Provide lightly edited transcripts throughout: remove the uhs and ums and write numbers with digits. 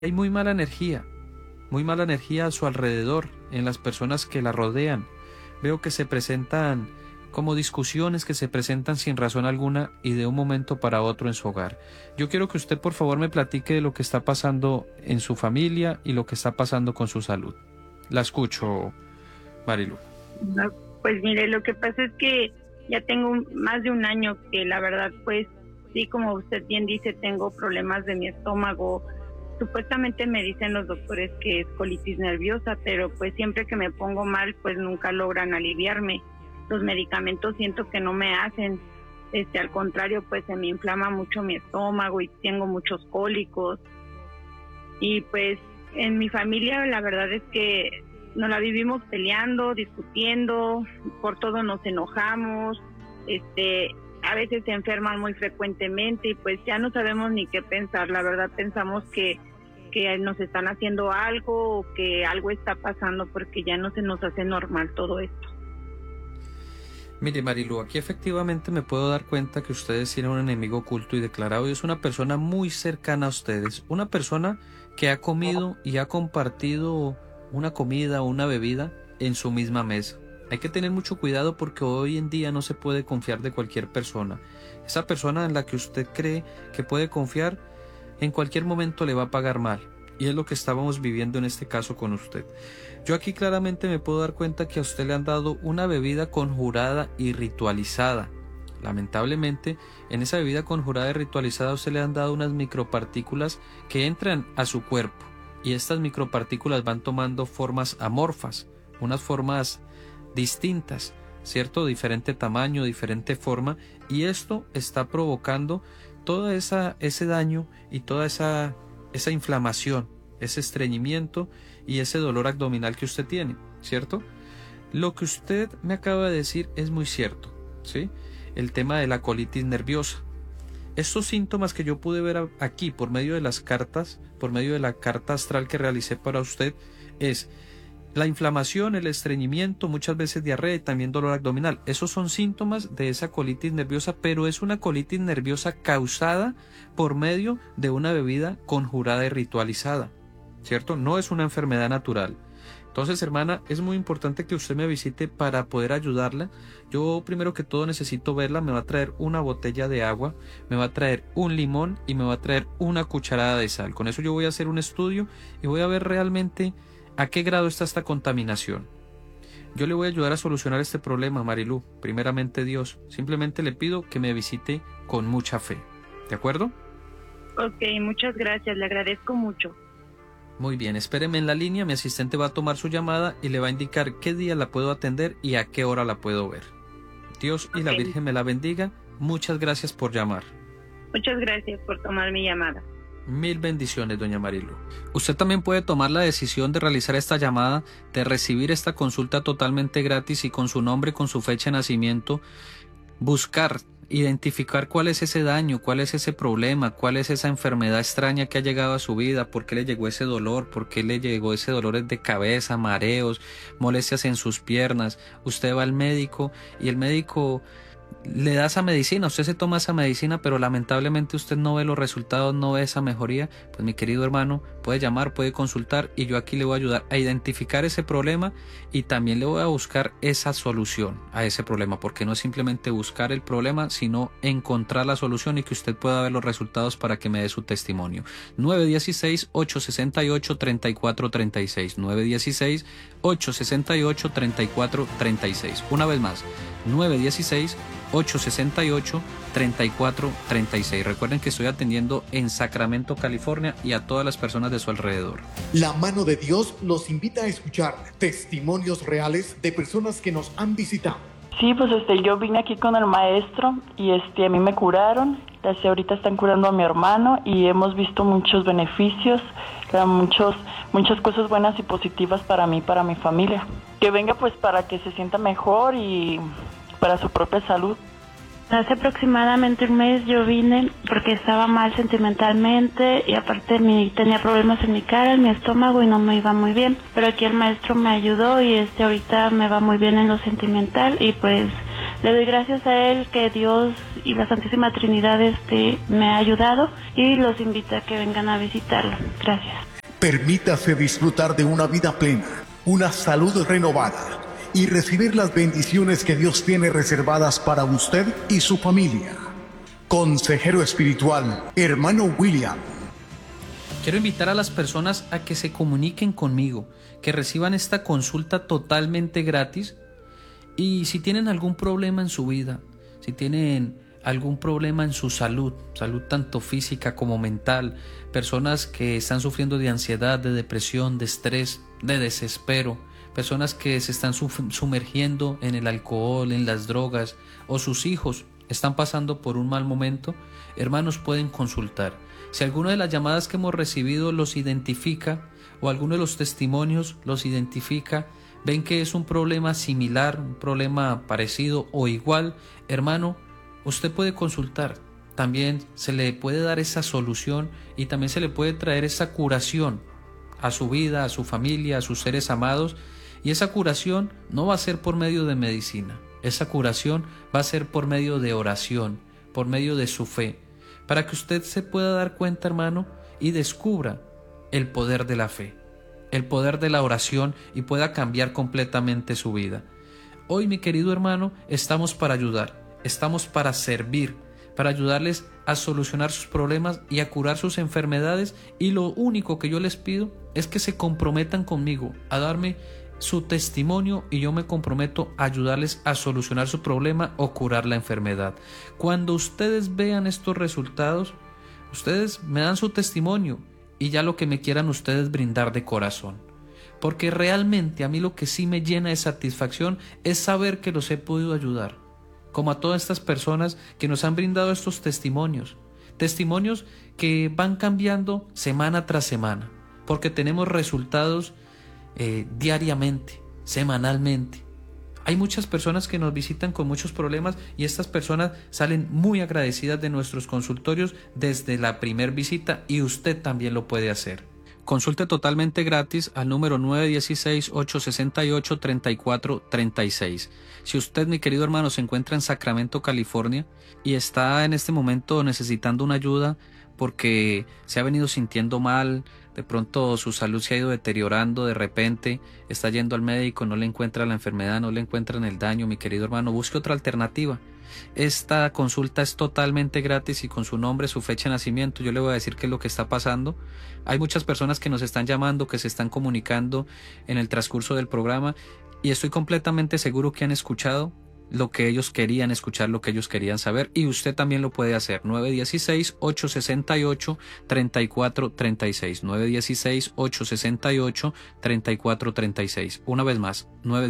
Hay muy mala energía a su alrededor, en las personas que la rodean. Veo que se presentan como discusiones que se presentan sin razón alguna y de un momento para otro en su hogar. Yo quiero que usted por favor me platique de lo que está pasando en su familia y lo que está pasando con su salud. La escucho, Marilu. No, pues mire, lo que pasa es que ya tengo más de un año que la verdad, pues sí, como usted bien dice, tengo problemas de mi estómago. Supuestamente me dicen los doctores que es colitis nerviosa, pero pues siempre que me pongo mal, pues nunca logran aliviarme. Los medicamentos siento que no me hacen, al contrario, pues se me inflama mucho mi estómago y tengo muchos cólicos. Y pues en mi familia la verdad es que nos la vivimos peleando, discutiendo, por todo nos enojamos, a veces se enferman muy frecuentemente y pues ya no sabemos ni qué pensar. La verdad pensamos que nos están haciendo algo o que algo está pasando porque ya no se nos hace normal todo esto. Mire, Marilu, aquí efectivamente me puedo dar cuenta que ustedes tienen un enemigo oculto y declarado y es una persona muy cercana a ustedes, una persona que ha comido y ha compartido una comida o una bebida en su misma mesa. Hay que tener mucho cuidado porque hoy en día no se puede confiar de cualquier persona. Esa persona en la que usted cree que puede confiar en cualquier momento le va a pagar mal. Y es lo que estábamos viviendo en este caso con usted. Yo aquí claramente me puedo dar cuenta que a usted le han dado una bebida conjurada y ritualizada. Lamentablemente, en esa bebida conjurada y ritualizada a usted le han dado unas micropartículas que entran a su cuerpo. Y estas micropartículas van tomando formas amorfas, unas formas distintas, ¿cierto? Diferente tamaño, diferente forma. Y esto está provocando todo ese daño y toda esa inflamación, ese estreñimiento y ese dolor abdominal que usted tiene, ¿cierto? Lo que usted me acaba de decir es muy cierto, ¿sí? El tema de la colitis nerviosa. Estos síntomas que yo pude ver aquí por medio de las cartas, por medio de la carta astral que realicé para usted, es la inflamación, el estreñimiento, muchas veces diarrea y también dolor abdominal. Esos son síntomas de esa colitis nerviosa, pero es una colitis nerviosa causada por medio de una bebida conjurada y ritualizada, ¿cierto? No es una enfermedad natural. Entonces, hermana, es muy importante que usted me visite para poder ayudarla. Yo primero que todo necesito verla, me va a traer una botella de agua, me va a traer un limón y me va a traer una cucharada de sal. Con eso yo voy a hacer un estudio y voy a ver realmente a qué grado está esta contaminación. Yo le voy a ayudar a solucionar este problema, Marilu. Primeramente Dios, simplemente le pido que me visite con mucha fe. ¿De acuerdo? Ok, muchas gracias, le agradezco mucho. Muy bien, espéreme en la línea, mi asistente va a tomar su llamada y le va a indicar qué día la puedo atender y a qué hora la puedo ver. Dios y la Virgen me la bendiga. Muchas gracias por llamar. Muchas gracias por tomar mi llamada. Mil bendiciones, doña Marilu. Usted también puede tomar la decisión de realizar esta llamada, de recibir esta consulta totalmente gratis y con su nombre, con su fecha de nacimiento, buscar, identificar cuál es ese daño, cuál es ese problema, cuál es esa enfermedad extraña que ha llegado a su vida, por qué le llegó ese dolor, por qué le llegó ese dolor de cabeza, mareos, molestias en sus piernas. Usted va al médico y el médico le da esa medicina, usted se toma esa medicina, pero lamentablemente usted no ve los resultados, no ve esa mejoría. Pues mi querido hermano, puede llamar, puede consultar y yo aquí le voy a ayudar a identificar ese problema y también le voy a buscar esa solución a ese problema, porque no es simplemente buscar el problema, sino encontrar la solución y que usted pueda ver los resultados para que me dé su testimonio. 916-868-3436, 916-868-3436. Una vez más, 916-868-3436. Recuerden que estoy atendiendo en Sacramento, California y a todas las personas de su alrededor. La mano de Dios los invita a escuchar testimonios reales de personas que nos han visitado. Sí, pues yo vine aquí con el maestro y a mí me curaron. Ahorita están curando a mi hermano y hemos visto muchos beneficios, muchas cosas buenas y positivas para mí, para mi familia. Que venga pues para que se sienta mejor y para su propia salud. Hace aproximadamente un mes yo vine porque estaba mal sentimentalmente y aparte tenía problemas en mi cara, en mi estómago y no me iba muy bien. Pero aquí el maestro me ayudó y ahorita me va muy bien en lo sentimental y pues le doy gracias a él que Dios y la Santísima Trinidad me ha ayudado y los invito a que vengan a visitarlo. Gracias. Permítase disfrutar de una vida plena, una salud renovada y recibir las bendiciones que Dios tiene reservadas para usted y su familia. Consejero espiritual, hermano William. Quiero invitar a las personas a que se comuniquen conmigo, que reciban esta consulta totalmente gratis. Y si tienen algún problema en su vida, si tienen algún problema en su salud tanto física como mental, personas que están sufriendo de ansiedad, de depresión, de estrés, de desespero, personas que se están sumergiendo en el alcohol, en las drogas, o sus hijos están pasando por un mal momento, hermanos, pueden consultar. Si alguna de las llamadas que hemos recibido los identifica, o alguno de los testimonios los identifica, ven que es un problema similar, un problema parecido o igual, hermano, usted puede consultar. También se le puede dar esa solución y también se le puede traer esa curación a su vida, a su familia, a sus seres amados. Y esa curación no va a ser por medio de medicina, esa curación va a ser por medio de oración, por medio de su fe, para que usted se pueda dar cuenta, hermano, y descubra el poder de la fe, el poder de la oración y pueda cambiar completamente su vida. Hoy, mi querido hermano, estamos para ayudar, estamos para servir, para ayudarles a solucionar sus problemas y a curar sus enfermedades, y lo único que yo les pido es que se comprometan conmigo a darme su testimonio y yo me comprometo a ayudarles a solucionar su problema o curar la enfermedad. Cuando ustedes vean estos resultados, ustedes me dan su testimonio y ya lo que me quieran ustedes brindar de corazón. Porque realmente a mí lo que sí me llena de satisfacción es saber que los he podido ayudar. Como a todas estas personas que nos han brindado estos testimonios. Testimonios que van cambiando semana tras semana. Porque tenemos resultados diariamente, semanalmente. Hay muchas personas que nos visitan con muchos problemas y estas personas salen muy agradecidas de nuestros consultorios desde la primera visita, y usted también lo puede hacer. Consulte totalmente gratis al número 916-868-3436. Si usted, mi querido hermano, se encuentra en Sacramento, California, y está en este momento necesitando una ayuda porque se ha venido sintiendo mal, de pronto su salud se ha ido deteriorando, de repente está yendo al médico, no le encuentra la enfermedad, no le encuentran el daño, mi querido hermano, busque otra alternativa. Esta consulta es totalmente gratis y con su nombre, su fecha de nacimiento, yo le voy a decir qué es lo que está pasando. Hay muchas personas que nos están llamando, que se están comunicando en el transcurso del programa, y estoy completamente seguro que han escuchado lo que ellos querían escuchar, lo que ellos querían saber, y usted también lo puede hacer. 916-868-3436, 916-868-3436. Una vez más,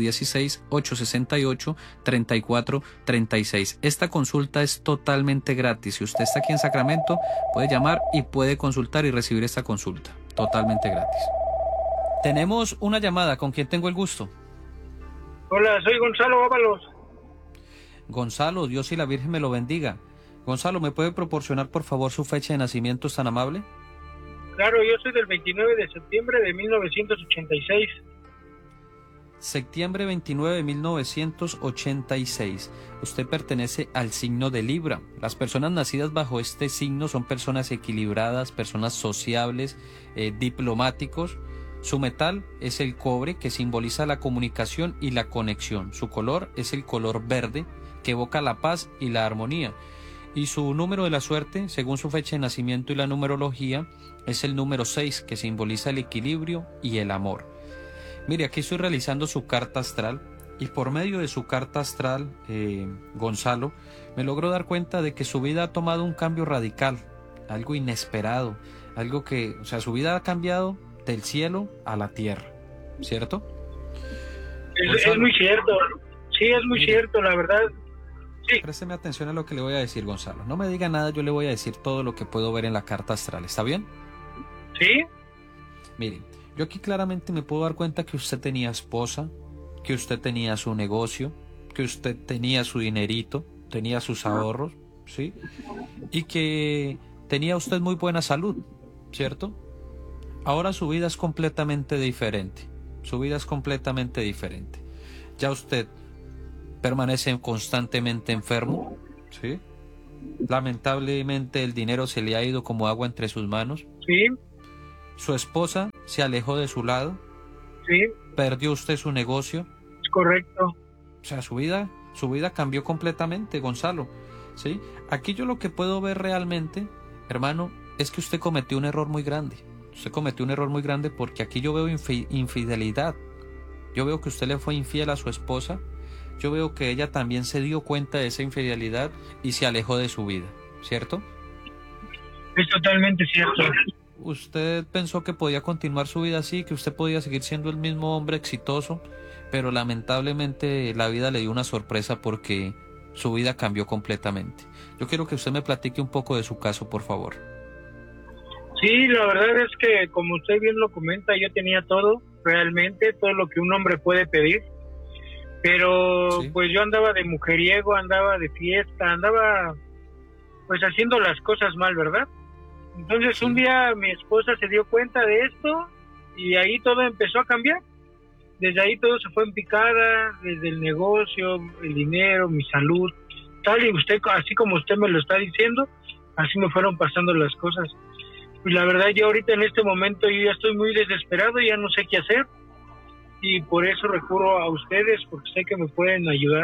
916-868-3436. Esta consulta es totalmente gratis. Si usted está aquí en Sacramento, puede llamar y puede consultar y recibir esta consulta totalmente gratis. Tenemos una llamada. ¿Con quién tengo el gusto? Hola, soy Gonzalo Ábalos. Gonzalo, Dios y la Virgen me lo bendiga. Gonzalo, ¿me puede proporcionar por favor su fecha de nacimiento? ¿Es tan amable? Claro, yo soy del 29 de septiembre de 1986. Septiembre 29 de 1986. Usted pertenece al signo de Libra. Las personas nacidas bajo este signo son personas equilibradas, personas sociables, diplomáticos. Su metal es el cobre, que simboliza la comunicación y la conexión. Su color es el color verde, que evoca la paz y la armonía. Y su número de la suerte, según su fecha de nacimiento y la numerología, es el número 6, que simboliza el equilibrio y el amor. Mire, aquí estoy realizando su carta astral, y por medio de su carta astral, Gonzalo, me logró dar cuenta de que su vida ha tomado un cambio radical, algo inesperado, algo que, o sea, su vida ha cambiado del cielo a la tierra, ¿cierto? Es muy cierto, sí, es muy cierto, la verdad. Sí. Présteme atención a lo que le voy a decir, Gonzalo. No me diga nada, yo le voy a decir todo lo que puedo ver en la carta astral, ¿está bien? Sí. Mire, yo aquí claramente me puedo dar cuenta que usted tenía esposa, que usted tenía su negocio, que usted tenía su dinerito, tenía sus ahorros, ¿sí? Y que tenía usted muy buena salud, ¿cierto? Ahora su vida es completamente diferente. Su vida es completamente diferente. Ya usted permanece constantemente enfermo, ¿sí? Lamentablemente el dinero se le ha ido como agua entre sus manos. Sí. Su esposa se alejó de su lado. Sí. Perdió usted su negocio. Es correcto. O sea, su vida cambió completamente, Gonzalo, ¿sí? Aquí yo lo que puedo ver realmente, hermano, es que usted cometió un error muy grande. Usted cometió un error muy grande porque aquí yo veo infidelidad. Yo veo que usted le fue infiel a su esposa. Yo veo que ella también se dio cuenta de esa infidelidad y se alejó de su vida, ¿cierto? Es totalmente cierto. Usted pensó que podía continuar su vida así, que usted podía seguir siendo el mismo hombre exitoso, pero lamentablemente la vida le dio una sorpresa porque su vida cambió completamente. Yo quiero que usted me platique un poco de su caso, por favor. Sí, la verdad es que, como usted bien lo comenta, yo tenía todo, realmente, todo lo que un hombre puede pedir, pero sí, pues yo andaba de mujeriego, andaba de fiesta, andaba pues haciendo las cosas mal, ¿verdad? Entonces sí, un día mi esposa se dio cuenta de esto y ahí todo empezó a cambiar. Desde ahí todo se fue en picada, desde el negocio, el dinero, mi salud, tal y usted, así como usted me lo está diciendo, así me fueron pasando las cosas. Y la verdad yo ahorita en este momento yo ya estoy muy desesperado, ya no sé qué hacer y por eso recurro a ustedes porque sé que me pueden ayudar.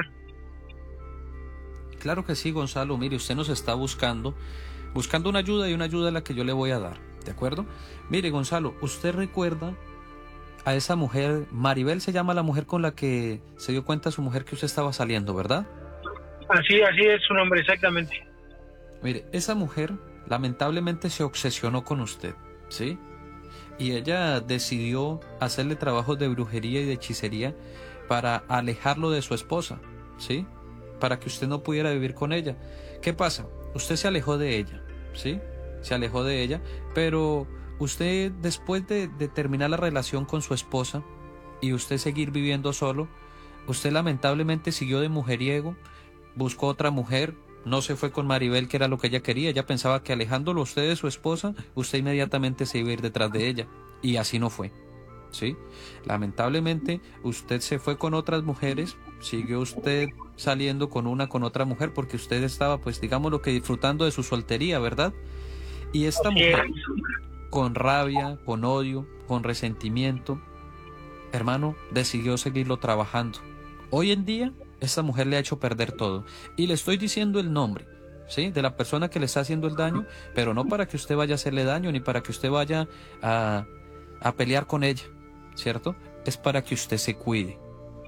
Claro que sí, Gonzalo. Mire, usted nos está buscando una ayuda y una ayuda a la que yo le voy a dar, ¿de acuerdo? Mire, Gonzalo, usted recuerda a esa mujer, Maribel se llama la mujer con la que se dio cuenta su mujer que usted estaba saliendo, ¿verdad? Así es su nombre, exactamente. Mire, esa mujer lamentablemente se obsesionó con usted, ¿sí? Y ella decidió hacerle trabajos de brujería y de hechicería para alejarlo de su esposa, ¿sí? Para que usted no pudiera vivir con ella. ¿Qué pasa? Usted se alejó de ella, ¿sí? Se alejó de ella, pero usted después de terminar la relación con su esposa y usted seguir viviendo solo, usted lamentablemente siguió de mujeriego, buscó otra mujer, no se fue con Maribel, que era lo que ella quería. Ella pensaba que alejándolo usted de su esposa, usted inmediatamente se iba a ir detrás de ella, y así no fue, ¿sí? Lamentablemente usted se fue con otras mujeres, siguió usted saliendo con otra mujer porque usted estaba, pues digamos lo que disfrutando de su soltería, ¿verdad? Y esta mujer, con rabia, con odio, con resentimiento, hermano, decidió seguirlo trabajando. Hoy en día esta mujer le ha hecho perder todo, y le estoy diciendo el nombre, ¿sí?, de la persona que le está haciendo el daño, pero no para que usted vaya a hacerle daño ni para que usted vaya a pelear con ella, ¿cierto? Es para que usted se cuide.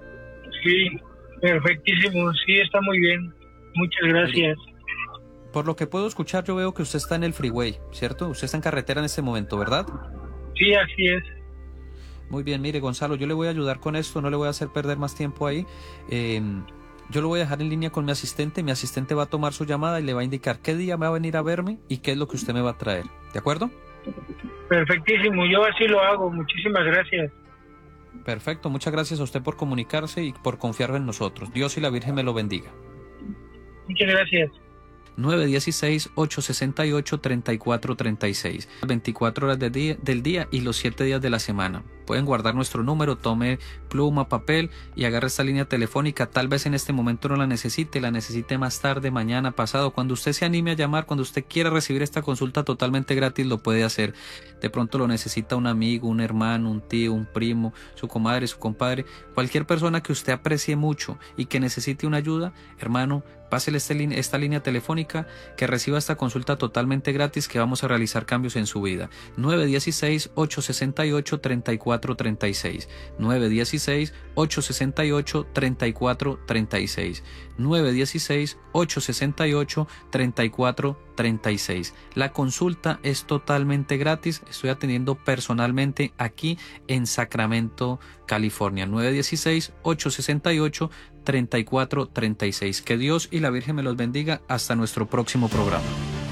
Sí, perfectísimo, sí, está muy bien, muchas gracias. Por lo que puedo escuchar, yo veo que usted está en el freeway, ¿cierto? Usted está en carretera en este momento, ¿verdad? Sí, así es. Muy bien, mire, Gonzalo, yo le voy a ayudar con esto, no le voy a hacer perder más tiempo ahí. Yo lo voy a dejar en línea con mi asistente va a tomar su llamada y le va a indicar qué día va a venir a verme y qué es lo que usted me va a traer, ¿de acuerdo? Perfectísimo, yo así lo hago, muchísimas gracias. Perfecto, muchas gracias a usted por comunicarse y por confiar en nosotros. Dios y la Virgen me lo bendiga. Muchas gracias. 916-868-3436. 24 horas del día y los 7 días de la semana. Pueden guardar nuestro número, tome pluma, papel y agarre esta línea telefónica. Tal vez en este momento no la necesite más tarde, mañana, pasado. Cuando usted se anime a llamar, cuando usted quiera recibir esta consulta totalmente gratis, lo puede hacer. De pronto lo necesita un amigo, un hermano, un tío, un primo, su comadre, su compadre, cualquier persona que usted aprecie mucho y que necesite una ayuda, hermano, pásele esta línea telefónica, que reciba esta consulta totalmente gratis, que vamos a realizar cambios en su vida. 916-868-3436. 916-868-3436. 916-868-3436. La consulta es totalmente gratis. Estoy atendiendo personalmente aquí en Sacramento, California. 916-868-3436. Que Dios y la Virgen me los bendiga. Hasta nuestro próximo programa.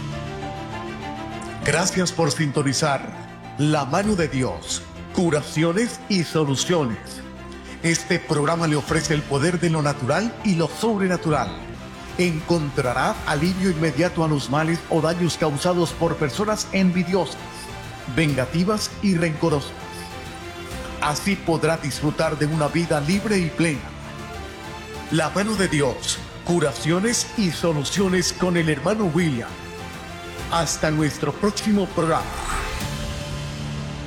Gracias por sintonizar La Mano de Dios, curaciones y soluciones. Este programa le ofrece el poder de lo natural y lo sobrenatural. Encontrará alivio inmediato a los males o daños causados por personas envidiosas, vengativas y rencorosas. Así podrá disfrutar de una vida libre y plena. La Mano de Dios, curaciones y soluciones con el hermano William. Hasta nuestro próximo programa.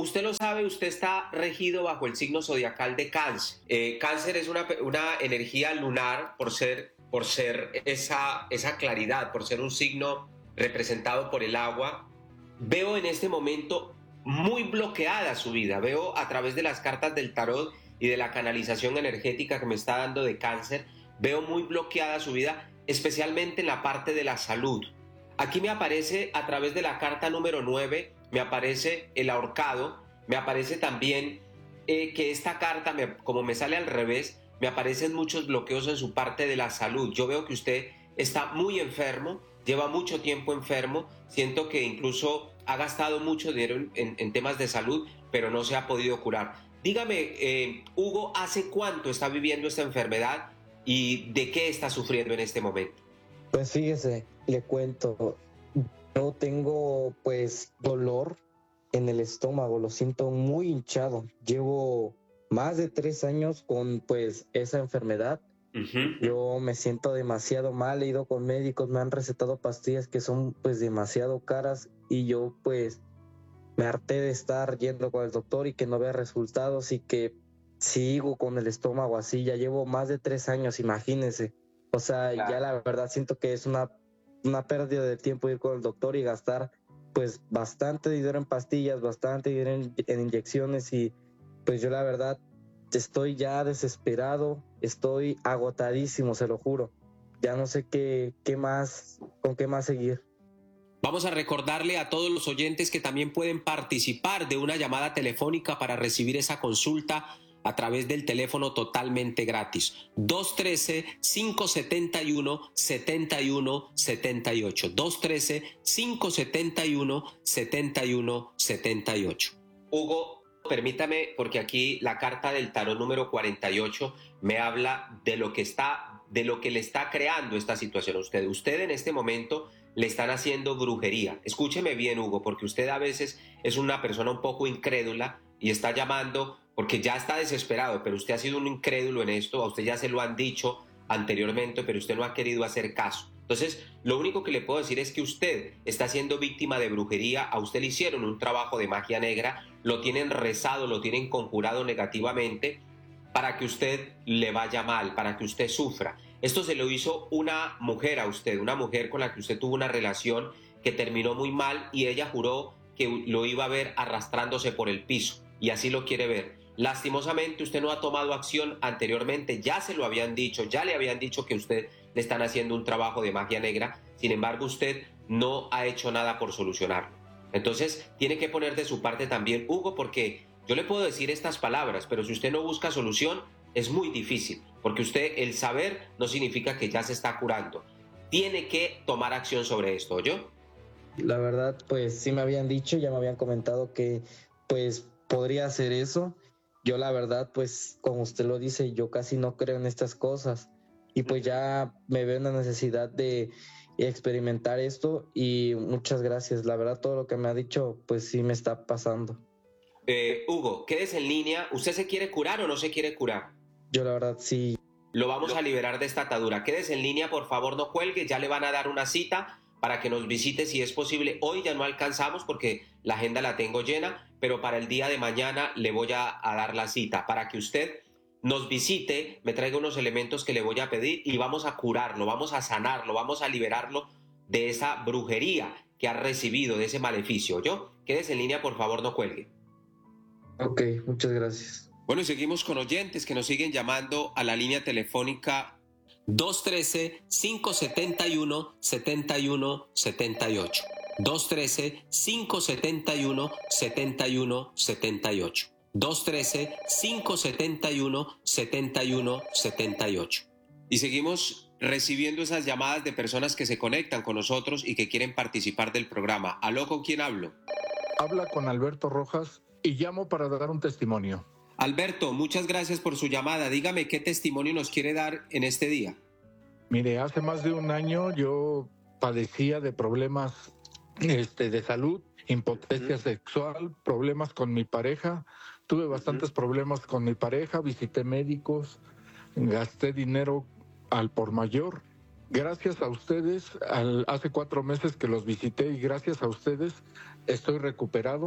usted lo sabe, usted está regido bajo el signo zodiacal de Cáncer. Cáncer es una energía lunar por ser esa claridad, por ser un signo representado por el agua. Veo en este momento muy bloqueada su vida. Veo a través de las cartas del tarot y de la canalización energética que me está dando de Cáncer, veo muy bloqueada su vida, especialmente en la parte de la salud. Aquí me aparece a través de la carta número 9, me aparece el ahorcado, me aparece también que esta carta, como me sale al revés, me aparecen muchos bloqueos en su parte de la salud. Yo veo que usted está muy enfermo, lleva mucho tiempo enfermo, siento que incluso ha gastado mucho dinero en temas de salud, pero no se ha podido curar. Dígame, Hugo, ¿hace cuánto está viviendo esta enfermedad y de qué está sufriendo en este momento? Pues fíjese, le cuento, yo tengo pues dolor en el estómago, lo siento muy hinchado. Llevo más de 3 años con pues esa enfermedad. Yo me siento demasiado mal, he ido con médicos, me han recetado pastillas que son pues demasiado caras y yo pues me harté de estar yendo con el doctor y que no vea resultados y que sigo con el estómago así. Ya llevo más de 3 años, imagínense. O sea, claro, ya la verdad siento que es una pérdida de tiempo ir con el doctor y gastar pues bastante dinero en pastillas, bastante dinero en inyecciones y pues yo la verdad estoy ya desesperado, estoy agotadísimo, se lo juro. Ya no sé con qué más seguir. Vamos a recordarle a todos los oyentes que también pueden participar de una llamada telefónica para recibir esa consulta a través del teléfono totalmente gratis. 213-571-7178. 213-571-7178. Hugo, permítame, porque aquí la carta del tarot número 48 me habla de lo que le está creando esta situación a usted. Usted en este momento le están haciendo brujería. Escúcheme bien, Hugo, porque usted a veces es una persona un poco incrédula y está llamando porque ya está desesperado, pero usted ha sido un incrédulo en esto, a usted ya se lo han dicho anteriormente, pero usted no ha querido hacer caso. Entonces, lo único que le puedo decir es que usted está siendo víctima de brujería, a usted le hicieron un trabajo de magia negra, lo tienen rezado, lo tienen conjurado negativamente para que usted le vaya mal, para que usted sufra. Esto se lo hizo una mujer a usted, una mujer con la que usted tuvo una relación que terminó muy mal y ella juró que lo iba a ver arrastrándose por el piso y así lo quiere ver. Lastimosamente usted no ha tomado acción anteriormente, ya se lo habían dicho, ya le habían dicho que usted le están haciendo un trabajo de magia negra, sin embargo usted no ha hecho nada por solucionarlo. Entonces tiene que poner de su parte también, Hugo, porque yo le puedo decir estas palabras, pero si usted no busca solución es muy difícil, porque usted el saber no significa que ya se está curando. Tiene que tomar acción sobre esto, ¿oyó? La verdad, pues sí me habían dicho, ya me habían comentado que pues podría hacer eso. Yo la verdad, pues como usted lo dice, yo casi no creo en estas cosas y pues ya me veo en la necesidad de experimentar esto y muchas gracias. La verdad, todo lo que me ha dicho, pues sí me está pasando. Hugo, quédese en línea. ¿Usted se quiere curar o no se quiere curar? Yo la verdad sí. Lo vamos a liberar de esta atadura. Quédese en línea, por favor, no cuelgue. Ya le van a dar una cita para que nos visite si es posible. Hoy ya no alcanzamos porque la agenda la tengo llena, pero para el día de mañana le voy a dar la cita para que usted nos visite, me traiga unos elementos que le voy a pedir y vamos a curarlo, vamos a sanarlo, vamos a liberarlo de esa brujería que ha recibido, de ese maleficio. ¿Yo? Quédese en línea, por favor, no cuelgue. Ok, muchas gracias. Bueno, y seguimos con oyentes que nos siguen llamando a la línea telefónica 213-571-7178. 213-571-7178. 213-571-7178. Y seguimos recibiendo esas llamadas de personas que se conectan con nosotros y que quieren participar del programa. ¿Aló, con quién hablo? Habla con Alberto Rojas y llamo para dar un testimonio. Alberto, muchas gracias por su llamada. Dígame qué testimonio nos quiere dar en este día. Mire, hace más de un año yo padecía de problemas de salud, impotencia sexual, problemas con mi pareja. Tuve bastantes problemas con mi pareja, visité médicos, gasté dinero al por mayor. Gracias a ustedes, hace 4 meses que los visité y gracias a ustedes estoy recuperado.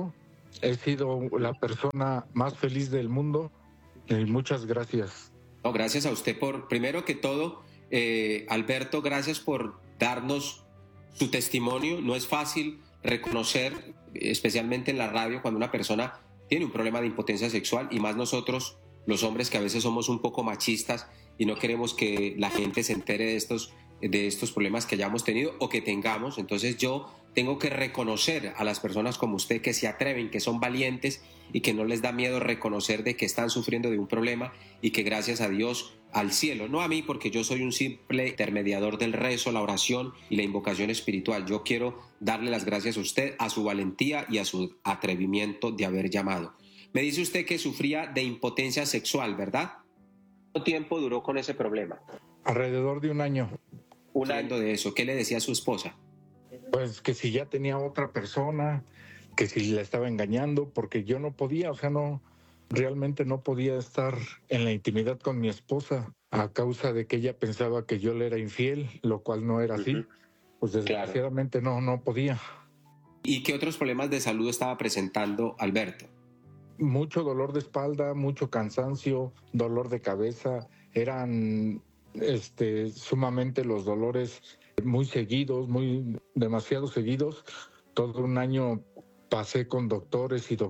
he sido la persona más feliz del mundo y muchas gracias. No, gracias a usted por, primero que todo, Alberto, gracias por darnos su testimonio. No es fácil reconocer, especialmente en la radio, cuando una persona tiene un problema de impotencia sexual, y más nosotros, los hombres, que a veces somos un poco machistas y no queremos que la gente se entere de estos problemas que hayamos tenido o que tengamos. Entonces yo tengo que reconocer a las personas como usted, que se atreven, que son valientes y que no les da miedo reconocer de que están sufriendo de un problema, y que gracias a Dios, al cielo, no a mí, porque yo soy un simple intermediador del rezo, la oración y la invocación espiritual. Yo quiero darle las gracias a usted, a su valentía y a su atrevimiento de haber llamado. Me dice usted que sufría de impotencia sexual, ¿verdad? ¿Cuánto tiempo duró con ese problema? Alrededor de un año. Un año de eso. ¿Qué le decía a su esposa? Pues que si ya tenía otra persona, que si la estaba engañando, porque yo no podía, realmente no podía estar en la intimidad con mi esposa a causa de que ella pensaba que yo le era infiel, lo cual no era así. Pues desgraciadamente no podía. ¿Y qué otros problemas de salud estaba presentando Alberto? Mucho dolor de espalda, mucho cansancio, dolor de cabeza. Eran sumamente los dolores muy seguidos, demasiado seguidos. Todo un año pasé con doctores y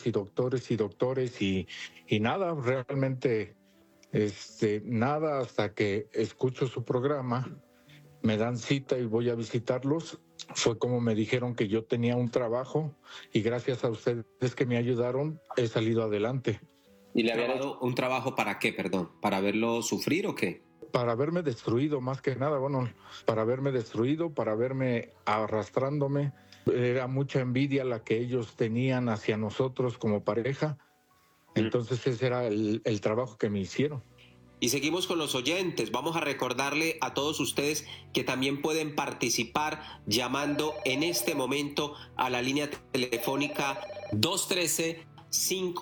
nada, realmente nada, hasta que escucho su programa, me dan cita y voy a visitarlos. Fue como me dijeron que yo tenía un trabajo, y gracias a ustedes que me ayudaron he salido adelante. ¿Y le había dado un trabajo para qué, perdón? ¿Para verlo sufrir o qué? Para verme destruido, más que nada, para verme destruido, para verme arrastrándome. Era mucha envidia la que ellos tenían hacia nosotros como pareja. Entonces ese era el trabajo que me hicieron. Y seguimos con los oyentes. Vamos a recordarle a todos ustedes que también pueden participar llamando en este momento a la línea telefónica 213-5